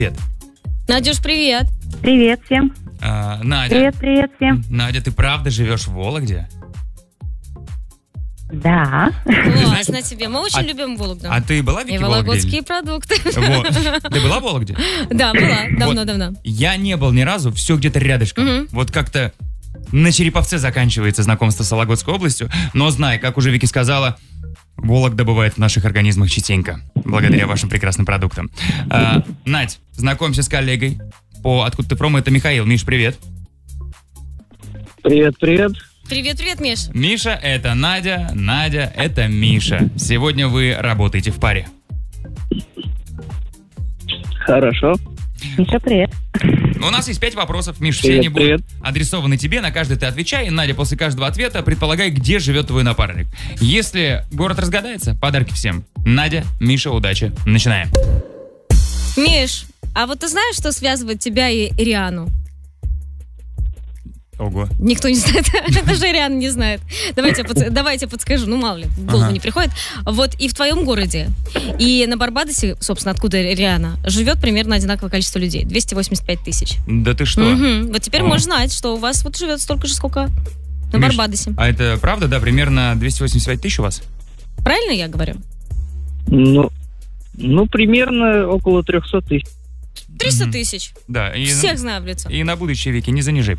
Привет. Надюш, привет. Привет всем. Надя. Привет всем. Надя, ты правда живешь в Вологде? Да. Классно тебе. Мы очень любим Вологду. А ты была в И Вики Вологде? вологодские продукты. Вот. Ты была в Вологде? Да, была. Давно. Я не был ни разу, все где-то рядышком. Вот как-то на Череповце заканчивается знакомство с Вологодской областью, но знай, как уже Вики сказала, Вологда бывает в наших организмах частенько, благодаря вашим прекрасным продуктам. Надь, знакомься с коллегой. Откуда ты промо, это Михаил. Миш, привет. Привет. Привет, Миш. Миша — это Надя, Надя — это Миша. Сегодня вы работаете в паре. Хорошо. Миша, привет. У нас есть 5 вопросов, Миш, все Привет, они будут адресованы тебе, на каждый ты отвечай, и Надя после каждого ответа предполагай, где живет твой напарник. Если город разгадается, подарки всем. Надя, Миша, удачи. Начинаем. Миш, а вот ты знаешь, что связывает тебя и Риану? Ого. Никто не знает, даже Риана не знает. Давайте подскажу, ну мало ли, в голову не приходит. Вот и в твоем городе, и на Барбадосе, собственно, откуда Риана, живет примерно одинаковое количество людей, 285 тысяч. Да ты что? Вот теперь можешь знать, что у вас вот живет столько же, сколько на Миш, Барбадосе. А это правда, да, примерно 285 тысяч у вас? Правильно я говорю? Ну, примерно около 300 тысяч. 300 тысяч. Да. Всех знаю в лицо. И на будущее, Вики, не занижай,